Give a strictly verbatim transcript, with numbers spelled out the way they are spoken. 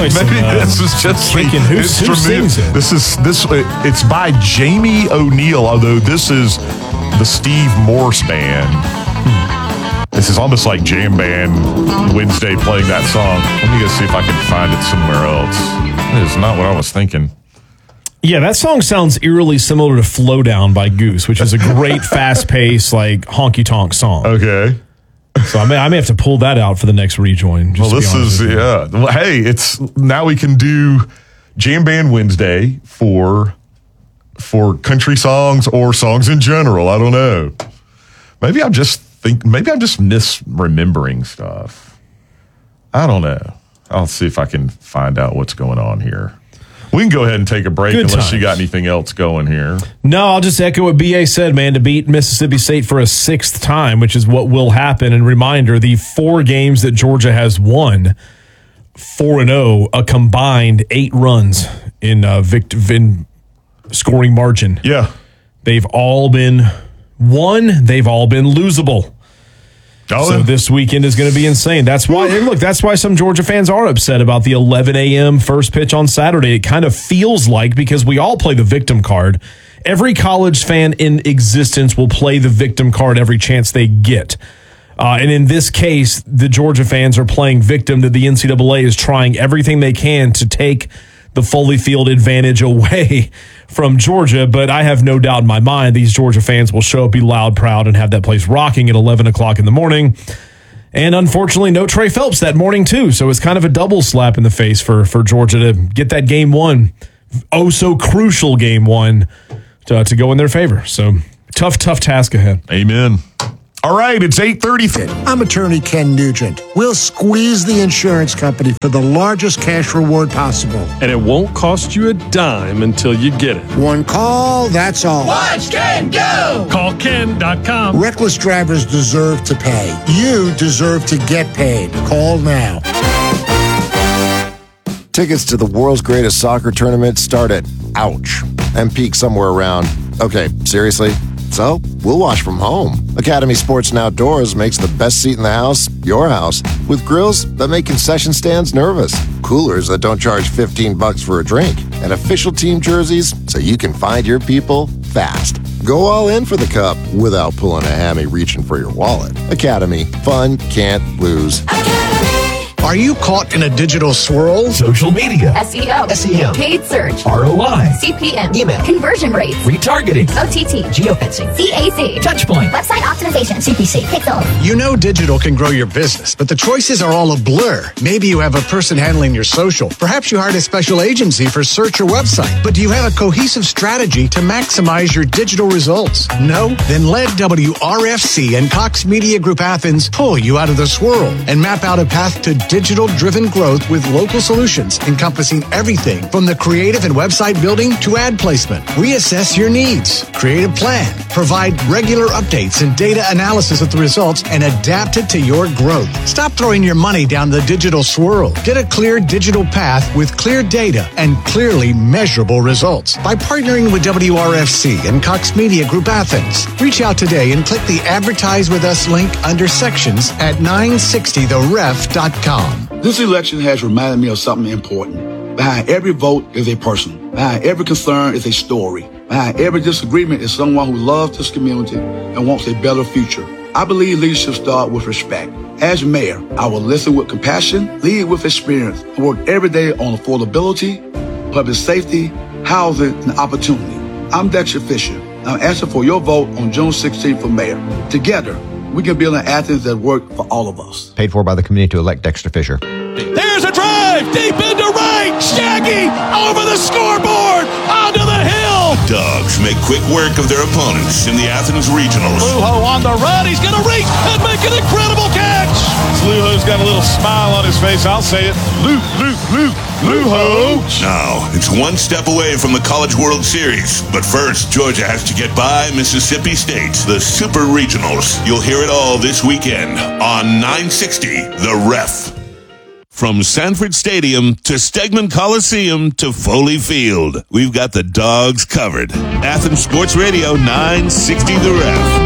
Maybe some, uh, this is just thinking, who, who sings it? This is this. It's by Jamie O'Neill, although this is the Steve Morse Band. Hmm. This is almost like Jam Band Wednesday playing that song. Let me go see if I can find it somewhere else. It is not what I was thinking. Yeah, that song sounds eerily similar to Flow Down by Goose, which is a great, fast-paced, like, honky-tonk song. Okay. So I may, I may have to pull that out for the next rejoin. Just well, to this be honest is, with you. yeah. Well, hey, it's now we can do Jam Band Wednesday for for country songs or songs in general. I don't know. Maybe I'm just think. Maybe I'm just misremembering stuff. I don't know. I'll see if I can find out what's going on here. We can go ahead and take a break Good unless times. you got anything else going here. No, I'll just echo what B A said, man, to beat Mississippi State for a sixth time, which is what will happen. And reminder, the four games that Georgia has won, four and oh, a combined eight runs in uh, vict- in scoring margin. Yeah. They've all been won. They've all been losable. Oh, So this weekend is going to be insane. That's why, and look, that's why some Georgia fans are upset about the eleven a.m. first pitch on Saturday. It kind of feels like, because we all play the victim card, every college fan in existence will play the victim card every chance they get. Uh, and in this case, the Georgia fans are playing victim that the N C double A is trying everything they can to take the Foley Field advantage away from Georgia. But I have no doubt in my mind these Georgia fans will show up, be loud, proud, and have that place rocking at eleven o'clock in the morning. And unfortunately, no Trey Phelps that morning, too. So it's kind of a double slap in the face for, for Georgia to get that game one, oh so crucial game one, to, to go in their favor. So tough, tough task ahead. Amen. All right, it's eight thirty. I'm attorney Ken Nugent. We'll squeeze the insurance company for the largest cash reward possible. And it won't cost you a dime until you get it. One call, that's all. Watch Ken go! Call Ken dot com. Reckless drivers deserve to pay. You deserve to get paid. Call now. Tickets to the world's greatest soccer tournament start at, ouch, and peak somewhere around, okay, seriously? So, we'll watch from home. Academy Sports and Outdoors makes the best seat in the house your house, with grills that make concession stands nervous, coolers that don't charge fifteen bucks for a drink, and official team jerseys so you can find your people fast. Go all in for the cup without pulling a hammy reaching for your wallet. Academy. Fun can't lose. Are you caught in a digital swirl? Social media. S E O. S E O. Paid search. R O I. C P M. Email. Conversion rates. Retargeting. O T T. Geofencing. C A C. Touchpoint. Website optimization. C P C. Pixel. You know digital can grow your business, but the choices are all a blur. Maybe you have a person handling your social. Perhaps you hired a special agency for search or website. But do you have a cohesive strategy to maximize your digital results? No? Then let W R F C and Cox Media Group Athens pull you out of the swirl and map out a path to digital-driven growth with local solutions encompassing everything from the creative and website building to ad placement. We assess your needs, create a plan, provide regular updates and data analysis of the results, and adapt it to your growth. Stop throwing your money down the digital swirl. Get a clear digital path with clear data and clearly measurable results by partnering with W R F C and Cox Media Group Athens. Reach out today and click the Advertise With Us link under sections at nine sixty the ref dot com. This election has reminded me of something important. Behind every vote is a person. Behind every concern is a story. Behind every disagreement is someone who loves this community and wants a better future. I believe leadership starts with respect. As mayor, I will listen with compassion, lead with experience, and work every day on affordability, public safety, housing, and opportunity. I'm Dexter Fisher. I'm asking for your vote on June sixteenth for mayor. Together, we can build an Athens that works for all of us. Paid for by the community to elect Dexter Fisher. There's a drive deep into right. Shaggy over the scoreboard onto the hill. Dogs make quick work of their opponents in the Athens Regionals. Luho on the run. He's going to reach and make an incredible catch. Luho's got a little smile on his face. I'll say it. Luke, Luke, Luke, Luho. Now, it's one step away from the College World Series. But first, Georgia has to get by Mississippi State. The Super Regionals. You'll hear it all this weekend on nine sixty The Ref. From Sanford Stadium to Stegman Coliseum to Foley Field, we've got the Dogs covered. Athens Sports Radio nine sixty The Ref.